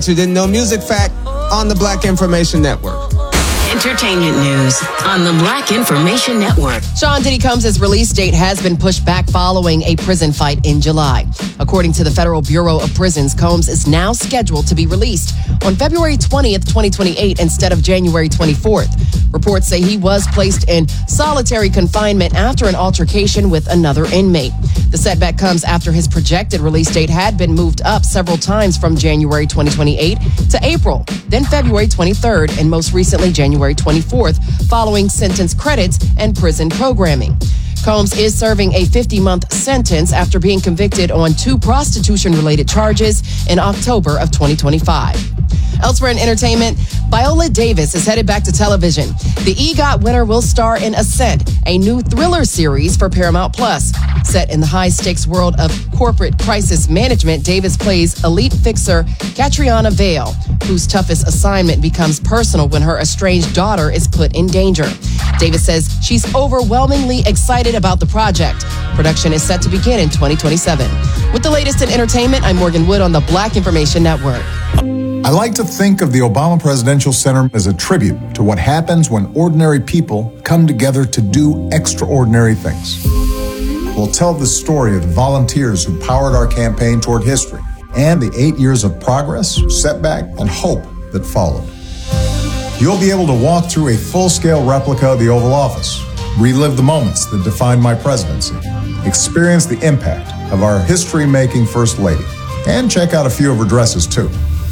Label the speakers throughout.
Speaker 1: You didn't know music fact on the Black Information Network.
Speaker 2: Entertainment news on the Black Information Network.
Speaker 3: Sean Diddy Combs' release date has been pushed back following a prison fight in July. According to the Federal Bureau of Prisons, Combs is now scheduled to be released on February 20th, 2028 instead of January 24th. Reports say he was placed in solitary confinement after an altercation with another inmate. The setback comes after his projected release date had been moved up several times from January 2028 to April, then February 23rd, and most recently January 24th, following sentence credits and prison programming. Combs is serving a 50-month sentence after being convicted on 2 prostitution-related charges in October of 2025. Elsewhere in entertainment, Viola Davis is headed back to television. The EGOT winner will star in Ascent, a new thriller series for Paramount Plus. Set in the high-stakes world of corporate crisis management, Davis plays elite fixer Catriona Vale, whose toughest assignment becomes personal when her estranged daughter is put in danger. Davis says she's overwhelmingly excited about the project. Production is set to begin in 2027. With the latest in entertainment, I'm Morgan Wood on the Black Information Network.
Speaker 4: I like to think of the Obama Presidential Center as a tribute to what happens when ordinary people come together to do extraordinary things. We'll tell the story of the volunteers who powered our campaign toward history and the 8 years of progress, setback, and hope that followed. You'll be able to walk through a full-scale replica of the Oval Office, relive the moments that defined my presidency, experience the impact of our history-making First Lady, and check out a few of her dresses, too.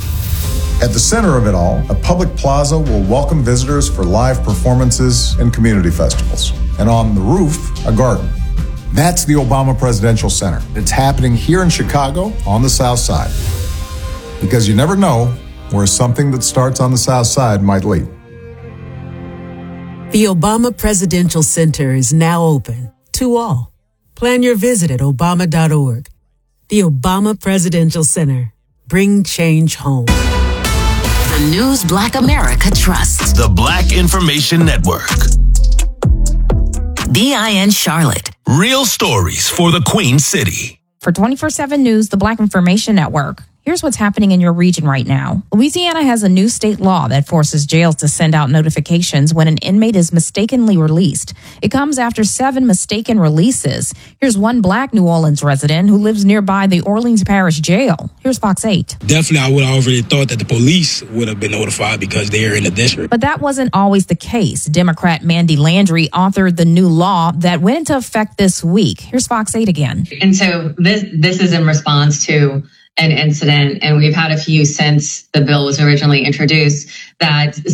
Speaker 4: At the center of it all, a public plaza will welcome visitors for live performances and community festivals. And on the roof, a garden. That's the Obama Presidential Center. It's happening here in Chicago on the South Side. Because you never know where something that starts on the South Side might lead.
Speaker 5: The Obama Presidential Center is now open to all. Plan your visit at obama.org. The Obama Presidential Center. Bring change home.
Speaker 2: The news Black America trusts.
Speaker 6: The Black Information Network.
Speaker 2: BIN Charlotte.
Speaker 6: Real stories for the Queen City.
Speaker 7: For 24/7 News, the Black Information Network. Here's what's happening in your region right now. Louisiana has a new state law that forces jails to send out notifications when an inmate is mistakenly released. It comes after 7 mistaken releases. Here's one Black New Orleans resident who lives nearby the Orleans Parish Jail. Here's Fox 8.
Speaker 8: Definitely, I would have already thought that the police would have been notified because they're in the district.
Speaker 7: But that wasn't always the case. Democrat Mandy Landry authored the new law that went into effect this week. Here's Fox 8 again.
Speaker 9: And so this is in response to an incident, and we've had a few since the bill was originally introduced, that